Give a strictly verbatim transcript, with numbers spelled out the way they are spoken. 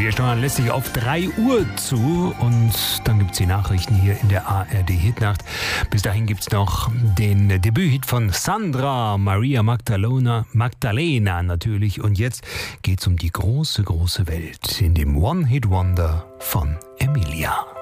Wir steuern lässig auf drei Uhr zu und dann gibt es die Nachrichten hier in der A R D-Hitnacht. Bis dahin gibt es noch den Debüthit von Sandra, Maria Magdalena, Magdalena natürlich. Und jetzt geht es um die große, große Welt in dem One-Hit-Wonder von Emilia.